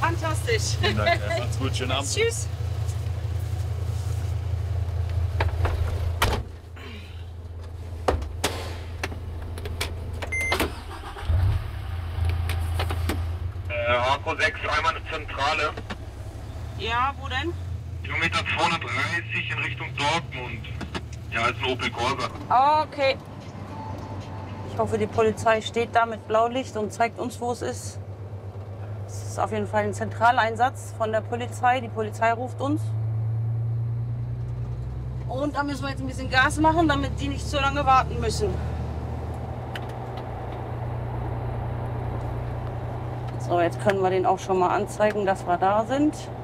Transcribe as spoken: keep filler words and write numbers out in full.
Fantastisch. Vielen Dank. Ja, macht's gut. Schönen Abend. Tschüss. Äh, Arco sechs, einmal eine Zentrale. Ja, wo denn? Kilometer zweihundertdreißig in Richtung Dortmund. Ja, ist ein Opel Corsa. Okay. Ich hoffe, die Polizei steht da mit Blaulicht und zeigt uns, wo es ist. Es ist auf jeden Fall ein Zentraleinsatz von der Polizei. Die Polizei ruft uns. Und da müssen wir jetzt ein bisschen Gas machen, damit die nicht so lange warten müssen. So, jetzt können wir den auch schon mal anzeigen, dass wir da sind.